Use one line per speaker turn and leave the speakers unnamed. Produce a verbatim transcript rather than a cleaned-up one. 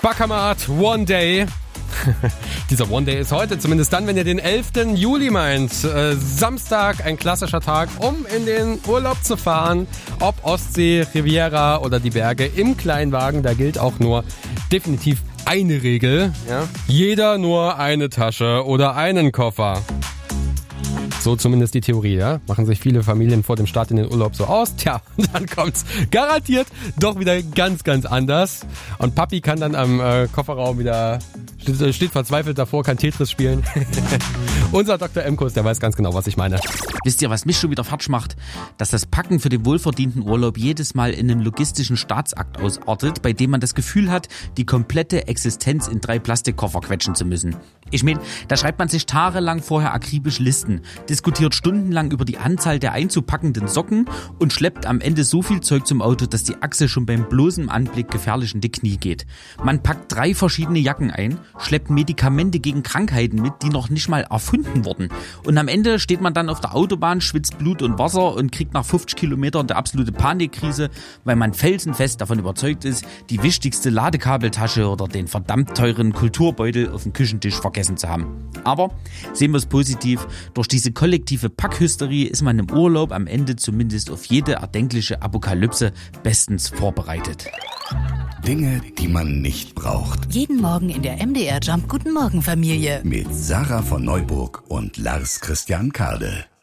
Baccarat One Day. Dieser One Day ist heute, zumindest dann, wenn ihr den elften Juli meint. Äh, Samstag, ein klassischer Tag, um in den Urlaub zu fahren. Ob Ostsee, Riviera oder die Berge im Kleinwagen, da gilt auch nur definitiv eine Regel. Ja? Jeder nur eine Tasche oder einen Koffer. So zumindest die Theorie, ja? Machen sich viele Familien vor dem Start in den Urlaub so aus. Tja, und dann kommt's garantiert doch wieder ganz, ganz anders. Und Papi kann dann am äh, Kofferraum wieder, steht, steht verzweifelt davor, kann Tetris spielen. Unser Doktor Emkus, der weiß ganz genau, was ich meine.
Wisst ihr, was mich schon wieder falsch macht? Dass das Packen für den wohlverdienten Urlaub jedes Mal in einem logistischen Staatsakt ausartet, bei dem man das Gefühl hat, die komplette Existenz in drei Plastikkoffer quetschen zu müssen. Ich meine, da schreibt man sich tagelang vorher akribisch Listen, diskutiert stundenlang über die Anzahl der einzupackenden Socken und schleppt am Ende so viel Zeug zum Auto, dass die Achse schon beim bloßen Anblick gefährlich in die Knie geht. Man packt drei verschiedene Jacken ein, schleppt Medikamente gegen Krankheiten mit, die noch nicht mal erfunden wurden. Und am Ende steht man dann auf der Autobahn, schwitzt Blut und Wasser und kriegt nach fünfzig Kilometern eine absolute Panikkrise, weil man felsenfest davon überzeugt ist, die wichtigste Ladekabeltasche oder den verdammt teuren Kulturbeutel auf dem Küchentisch vergessen zu haben. Aber sehen wir es positiv, durch diese kollektive Packhysterie ist man im Urlaub am Ende zumindest auf jede erdenkliche Apokalypse bestens vorbereitet.
Dinge, die man nicht braucht.
Jeden Morgen in der M D R Jump Guten Morgen Familie.
Mit Sarah von Neuburg und Lars Christian Kade.